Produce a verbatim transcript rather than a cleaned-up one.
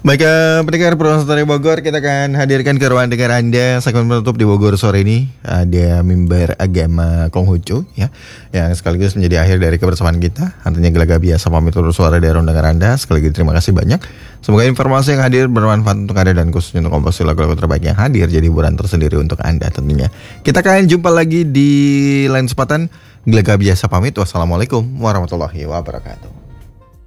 Baik, eh, pendengar Pro dari Bogor, kita akan hadirkan ke ruang dengar Anda segmen penutup di Bogor sore ini. Ada mimbar agama Konghucu ya, yang sekaligus menjadi akhir dari kebersamaan kita. Artinya Gelaga biasa pamit turun suara dari ruang dengar Anda. Sekali lagi terima kasih banyak. Semoga informasi yang hadir bermanfaat untuk Anda dan khususnya untuk komposisi lagu-lagu terbaik yang hadir jadi hiburan tersendiri untuk Anda tentunya. Kita akan jumpa lagi di lain kesempatan. Gelaga biasa pamit. Wassalamualaikum warahmatullahi wabarakatuh.